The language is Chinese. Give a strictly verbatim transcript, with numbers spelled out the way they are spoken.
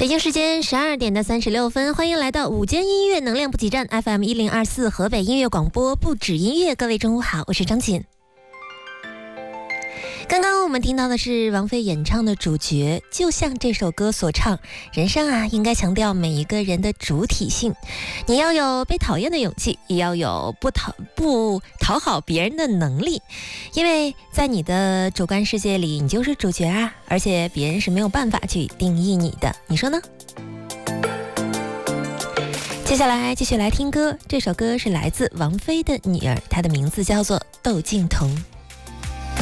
北京时间十二点的三十六分，欢迎来到午间音乐能量补给站 F M 一零二四河北音乐广播，不止音乐。各位中午好，我是张琴。刚刚我们听到的是王菲演唱的《主角》，就像这首歌所唱，人生啊，应该强调每一个人的主体性。你要有被讨厌的勇气，也要有不讨不讨好别人的能力，因为在你的主观世界里，你就是主角啊，而且别人是没有办法去定义你的，你说呢？接下来继续来听歌，这首歌是来自王菲的女儿，她的名字叫做窦靖童。